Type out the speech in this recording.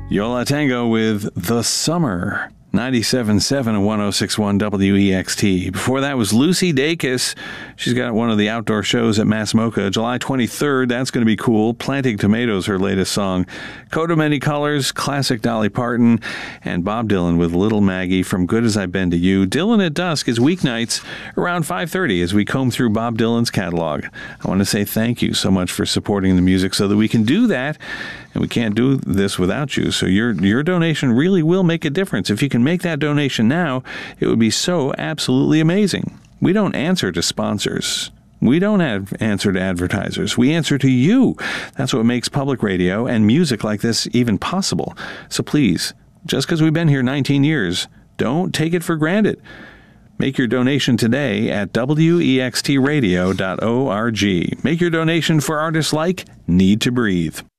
Yo La Tengo with The Summer. 97.7 and 106.1 WEXT. Before that was Lucy Dacus. She's got one of the outdoor shows at Mass Mocha, July 23rd. That's going to be cool. Planting Tomatoes, her latest song. Coat of Many Colors, classic Dolly Parton, and Bob Dylan with Little Maggie from Good As I've Been to You. Dylan at Dusk is weeknights around 5:30 as we comb through Bob Dylan's catalog. I want to say thank you so much for supporting the music so that we can do that, and we can't do this without you. So your donation really will make a difference. If you can make that donation now, it would be so absolutely amazing. We don't answer to sponsors. We don't answer to advertisers. We answer to you. That's what makes public radio and music like this even possible. So please, just because we've been here 19 years, don't take it for granted. Make your donation today at wextradio.org. Make your donation for artists like Need to Breathe.